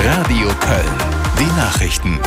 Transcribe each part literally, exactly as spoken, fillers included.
Radio Köln. Die Nachrichten.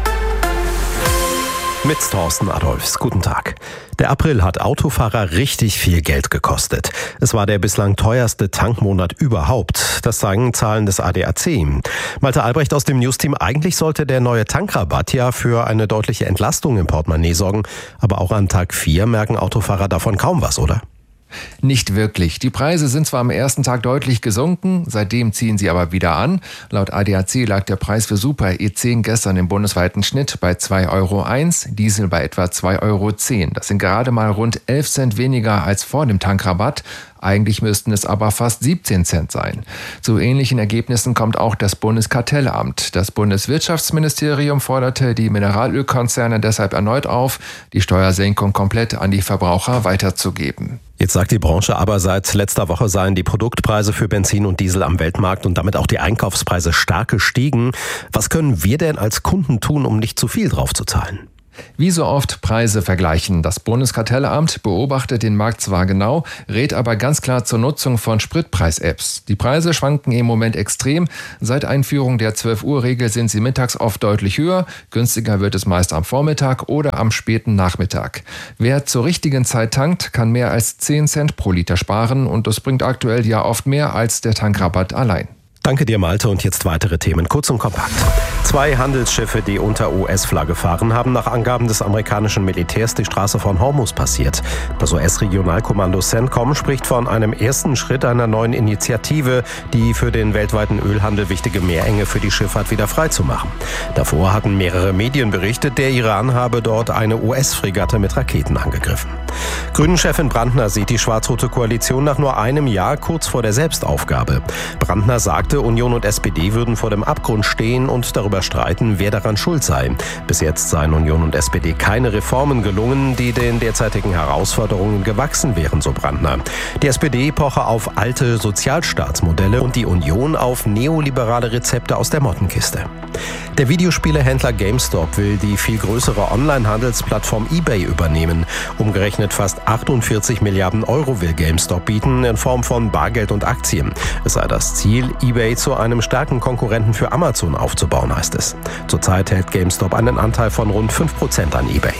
Mit Thorsten Adolfs. Guten Tag. Der April hat Autofahrer richtig viel Geld gekostet. Es war der bislang teuerste Tankmonat überhaupt. Das zeigen Zahlen des A D A C. Malte Albrecht aus dem Newsteam. Eigentlich sollte der neue Tankrabatt ja für eine deutliche Entlastung im Portemonnaie sorgen. Aber auch an Tag vier merken Autofahrer davon kaum was, oder? Nicht wirklich. Die Preise sind zwar am ersten Tag deutlich gesunken, seitdem ziehen sie aber wieder an. Laut A D A C lag der Preis für Super E zehn gestern im bundesweiten Schnitt bei zwei Euro eins, Diesel bei etwa zwei Euro zehn. Das sind gerade mal rund elf Cent weniger als vor dem Tankrabatt. Eigentlich müssten es aber fast siebzehn Cent sein. Zu ähnlichen Ergebnissen kommt auch das Bundeskartellamt. Das Bundeswirtschaftsministerium forderte die Mineralölkonzerne deshalb erneut auf, die Steuersenkung komplett an die Verbraucher weiterzugeben. Jetzt sagt die Branche aber, seit letzter Woche seien die Produktpreise für Benzin und Diesel am Weltmarkt und damit auch die Einkaufspreise stark gestiegen. Was können wir denn als Kunden tun, um nicht zu viel drauf zu zahlen? Wie so oft Preise vergleichen. Das Bundeskartellamt beobachtet den Markt zwar genau, rät aber ganz klar zur Nutzung von Spritpreis-Apps. Die Preise schwanken im Moment extrem. Seit Einführung der zwölf-Uhr-Regel sind sie mittags oft deutlich höher. Günstiger wird es meist am Vormittag oder am späten Nachmittag. Wer zur richtigen Zeit tankt, kann mehr als zehn Cent pro Liter sparen und das bringt aktuell ja oft mehr als der Tankrabatt allein. Danke dir, Malte. Und jetzt weitere Themen, kurz und kompakt. Zwei Handelsschiffe, die unter U S-Flagge fahren, haben nach Angaben des amerikanischen Militärs die Straße von Hormuz passiert. Das U S-Regionalkommando CENTCOM spricht von einem ersten Schritt einer neuen Initiative, die für den weltweiten Ölhandel wichtige Meerenge für die Schifffahrt wieder freizumachen. Davor hatten mehrere Medien berichtet, der Iran habe dort eine U S-Fregatte mit Raketen angegriffen. Grünen-Chefin Brandner sieht die schwarz-rote Koalition nach nur einem Jahr kurz vor der Selbstaufgabe. Brandner sagte, Union und S P D würden vor dem Abgrund stehen und darüber streiten, wer daran schuld sei. Bis jetzt seien Union und S P D keine Reformen gelungen, die den derzeitigen Herausforderungen gewachsen wären, so Brandner. Die S P D poche auf alte Sozialstaatsmodelle und die Union auf neoliberale Rezepte aus der Mottenkiste. Der Videospielehändler GameStop will die viel größere Online-Handelsplattform eBay übernehmen. Umgerechnet fast achtundvierzig Milliarden Euro will GameStop bieten in Form von Bargeld und Aktien. Es sei das Ziel, eBay zu einem starken Konkurrenten für Amazon aufzubauen, heißt es. Zurzeit hält GameStop einen Anteil von rund fünf Prozent an eBay.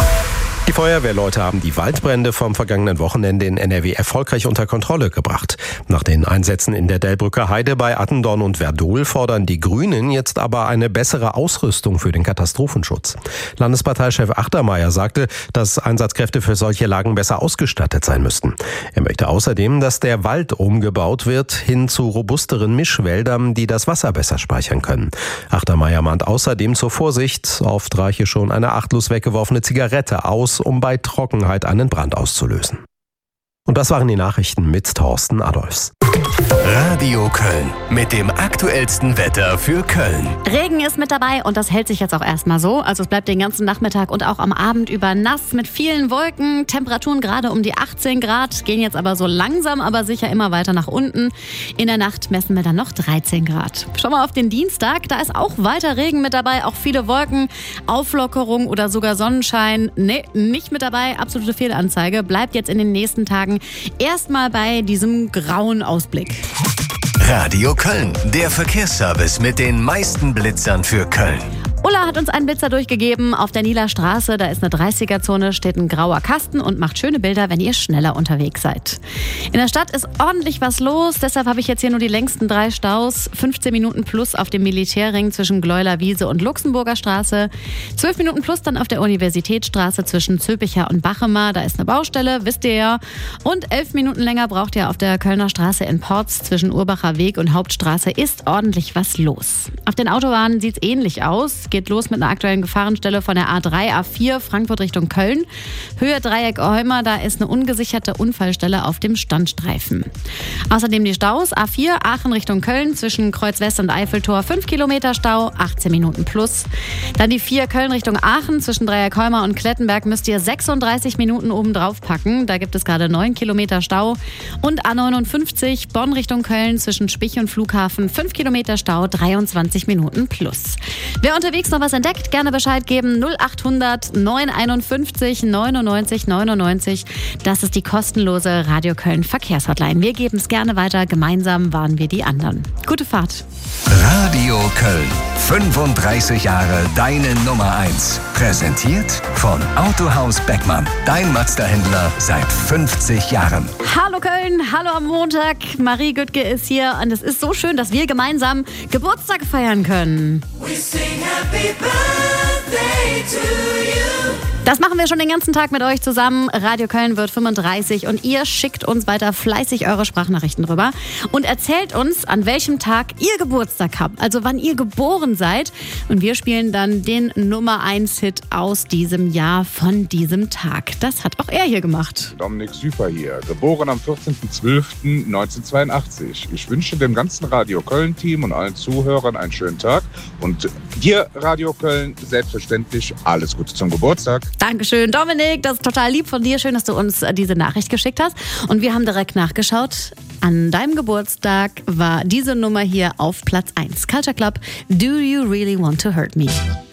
Die Feuerwehrleute haben die Waldbrände vom vergangenen Wochenende in N R W erfolgreich unter Kontrolle gebracht. Nach den Einsätzen in der Delbrücker Heide bei Attendorn und Werdohl fordern die Grünen jetzt aber eine bessere Ausrüstung für den Katastrophenschutz. Landesparteichef Achtermeier sagte, dass Einsatzkräfte für solche Lagen besser ausgestattet sein müssten. Er möchte außerdem, dass der Wald umgebaut wird hin zu robusteren Mischwäldern, die das Wasser besser speichern können. Achtermeier mahnt außerdem zur Vorsicht. Oft reiche schon eine achtlos weggeworfene Zigarette aus, um bei Trockenheit einen Brand auszulösen. Und das waren die Nachrichten mit Thorsten Adolfs. Radio Köln mit dem aktuellsten Wetter für Köln. Regen ist mit dabei und das hält sich jetzt auch erstmal so. Also es bleibt den ganzen Nachmittag und auch am Abend über nass mit vielen Wolken. Temperaturen gerade um die achtzehn Grad, gehen jetzt aber so langsam, aber sicher immer weiter nach unten. In der Nacht messen wir dann noch dreizehn Grad. Schau mal auf den Dienstag, da ist auch weiter Regen mit dabei, auch viele Wolken, Auflockerung oder sogar Sonnenschein. Nee, nicht mit dabei, absolute Fehlanzeige. Bleibt jetzt in den nächsten Tagen erstmal bei diesem grauen Ausblick. Radio Köln, der Verkehrsservice mit den meisten Blitzern für Köln. Ulla hat uns einen Blitzer durchgegeben auf der Nieler Straße. Da ist eine dreißiger-Zone, steht ein grauer Kasten und macht schöne Bilder, wenn ihr schneller unterwegs seid. In der Stadt ist ordentlich was los. Deshalb habe ich jetzt hier nur die längsten drei Staus. fünfzehn Minuten plus auf dem Militärring zwischen Gleuler Wiese und Luxemburger Straße. zwölf Minuten plus dann auf der Universitätsstraße zwischen Zülpicher und Bachemer. Da ist eine Baustelle, wisst ihr ja. Und elf Minuten länger braucht ihr auf der Kölner Straße in Porz zwischen Urbacher Weg und Hauptstraße. Ist ordentlich was los. Auf den Autobahnen sieht es ähnlich aus. Geht los mit einer aktuellen Gefahrenstelle von der A drei, A vier, Frankfurt Richtung Köln. Höhe Dreieck Heumer, da ist eine ungesicherte Unfallstelle auf dem Standstreifen. Außerdem die Staus, A vier, Aachen Richtung Köln, zwischen Kreuz West und Eiffeltor, fünf Kilometer Stau, achtzehn Minuten plus. Dann die vier, Köln Richtung Aachen, zwischen Dreieck Heumer und Klettenberg müsst ihr sechsunddreißig Minuten oben drauf packen. Da gibt es gerade neun Kilometer Stau. Und A neunundfünfzig, Bonn Richtung Köln, zwischen Spich und Flughafen, fünf Kilometer Stau, dreiundzwanzig Minuten plus. Wer unterwegs unterwegs noch was entdeckt, gerne Bescheid geben. null acht hundert neun einundfünfzig neunundneunzig neunundneunzig. Das ist die kostenlose Radio Köln Verkehrshotline. Wir geben es gerne weiter. Gemeinsam waren wir die anderen. Gute Fahrt. Radio Köln. fünfunddreißig Jahre deine Nummer eins. Präsentiert von Autohaus Beckmann. Dein Mazda-Händler seit fünfzig Jahren. Hallo Köln, hallo am Montag. Marie Güttke ist hier und es ist so schön, dass wir gemeinsam Geburtstag feiern können. We sing happy birthday to you. Das machen wir schon den ganzen Tag mit euch zusammen. Radio Köln wird fünfunddreißig und ihr schickt uns weiter fleißig eure Sprachnachrichten rüber und erzählt uns, an welchem Tag ihr Geburtstag habt, also wann ihr geboren seid. Und wir spielen dann den Nummer eins Hit aus diesem Jahr von diesem Tag. Das hat auch er hier gemacht. Dominik Süper hier, geboren am vierzehnten zwölften neunzehnhundertzweiundachtzig. Ich wünsche dem ganzen Radio Köln-Team und allen Zuhörern einen schönen Tag. Und dir, Radio Köln, selbstverständlich alles Gute zum Geburtstag. Dankeschön, Dominik. Das ist total lieb von dir. Schön, dass du uns diese Nachricht geschickt hast. Und wir haben direkt nachgeschaut. An deinem Geburtstag war diese Nummer hier auf Platz eins. Culture Club, Do You Really Want to Hurt Me?